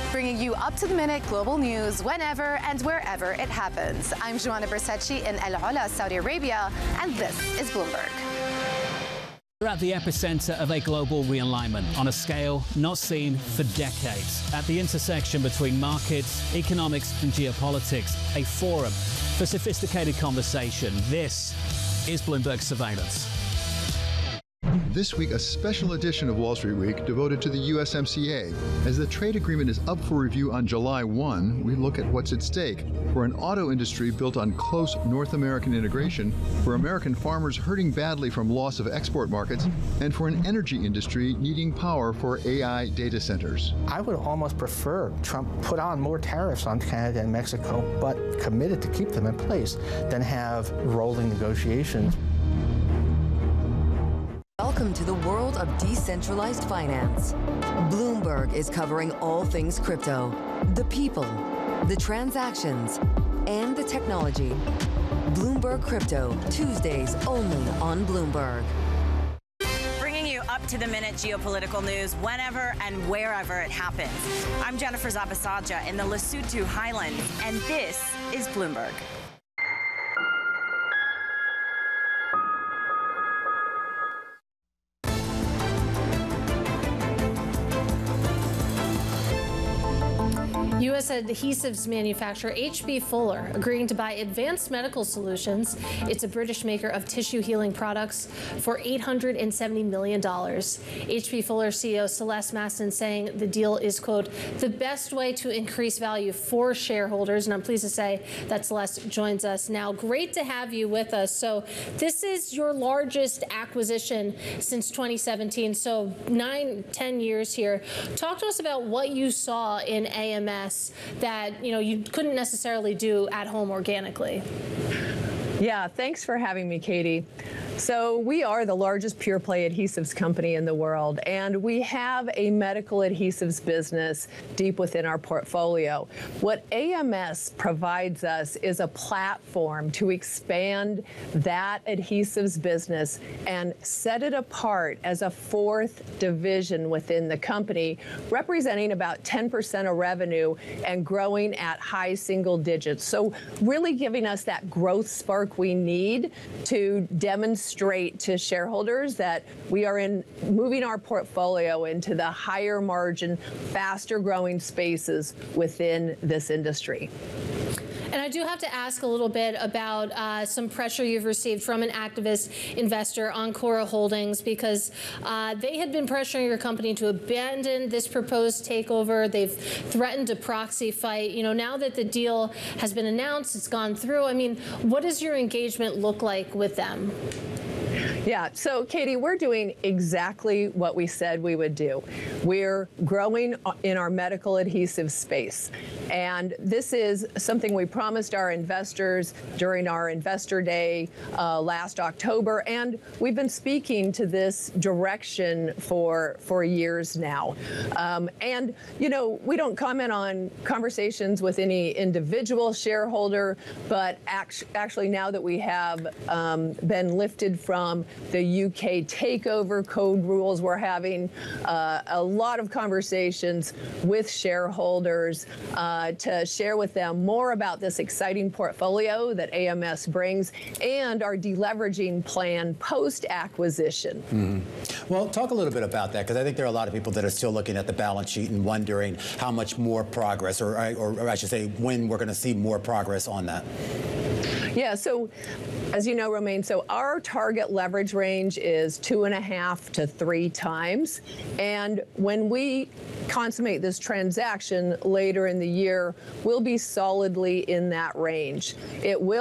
bringing you up-to-the-minute global news whenever and wherever it happens. I'm Joanna Bersecci in El Ola, Saudi Arabia, and this is Bloomberg. We're at the epicenter of a global realignment on a scale not seen for decades. At the intersection between markets, economics and geopolitics, a forum for sophisticated conversation. This is Bloomberg Surveillance. This week, a special edition of Wall Street Week devoted to the USMCA. As the trade agreement is up for review on July 1, we look at what's at stake for an auto industry built on close North American integration, for American farmers hurting badly from loss of export markets, and for an energy industry needing power for AI data centers. I would almost prefer Trump put on more tariffs on Canada and Mexico, but committed to keep them in place, than have rolling negotiations. Welcome to the world of decentralized finance. Bloomberg is covering all things crypto, the people, the transactions, and the technology. Bloomberg Crypto, Tuesdays only on Bloomberg. Bringing you up-to-the-minute geopolitical news whenever and wherever it happens. I'm Jennifer Zabasaja in the Lesotho Highlands, and this is Bloomberg. U.S. adhesives manufacturer H.B. Fuller agreeing to buy Advanced Medical Solutions. It's a British maker of tissue healing products for $870 million. H.B. Fuller CEO Celeste Mastin saying the deal is, quote, the best way to increase value for shareholders. And I'm pleased to say that Celeste joins us now. Great to have you with us. So this is your largest acquisition since 2017. So 9-10 years here. Talk to us about what you saw in AMS that you couldn't necessarily do at home organically. Yeah, thanks for having me, Katie. So we are the largest pure play adhesives company in the world, and we have a medical adhesives business deep within our portfolio. What AMS provides us is a platform to expand that adhesives business and set it apart as a fourth division within the company, representing about 10% of revenue and growing at high single digits. So really giving us that growth spark we need to demonstrate to shareholders that we are moving our portfolio into the higher margin, faster growing spaces within this industry. And I do have to ask a little bit about some pressure you've received from an activist investor, Ancora Holdings, because they had been pressuring your company to abandon this proposed takeover. They've threatened a proxy fight. Now that the deal has been announced, it's gone through. I mean, what does your engagement look like with them? Yeah, so Katie, we're doing exactly what we said we would do. We're growing in our medical adhesive space. And this is something we promised our investors during our investor day last October. And we've been speaking to this direction for years now. And, we don't comment on conversations with any individual shareholder, but actually now that we have been lifted from the UK takeover code rules, we're having a lot of conversations with shareholders to share with them more about this exciting portfolio that AMS brings and our deleveraging plan post-acquisition. Mm-hmm. Well, talk a little bit about that, because I think there are a lot of people that are still looking at the balance sheet and wondering how much more progress, or I should say, when we're going to see more progress on that. Yeah, so as you know, Romaine, so our target leverage range is 2.5 to 3 times. And when we consummate this transaction later in the year, we'll be solidly in that range. It will